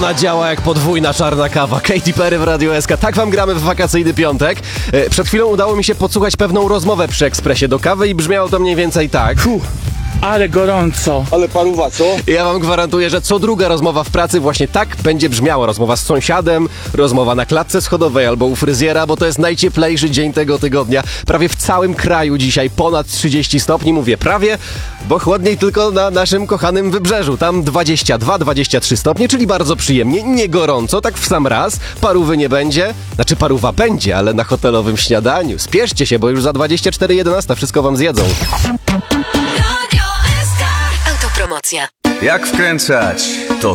Ona działa jak podwójna czarna kawa. Katy Perry w Radiu SK. Tak wam gramy w wakacyjny piątek. Przed chwilą udało mi się podsłuchać pewną rozmowę przy ekspresie do kawy i brzmiało to mniej więcej tak. Ale gorąco. Ale paruwa, co? Ja wam gwarantuję, że co druga rozmowa w pracy właśnie tak będzie brzmiała. Rozmowa z sąsiadem, rozmowa na klatce schodowej albo u fryzjera, bo to jest najcieplejszy dzień tego tygodnia. Prawie w całym kraju dzisiaj ponad 30 stopni. Mówię prawie, bo chłodniej tylko na naszym kochanym Wybrzeżu. Tam 22-23 stopnie, czyli bardzo przyjemnie. Nie gorąco, tak w sam raz. Parówy nie będzie. Znaczy parówa będzie, ale na hotelowym śniadaniu. Spieszcie się, bo już za 24:11 wszystko wam zjedzą. Autopromocja. Jak wkręcać? To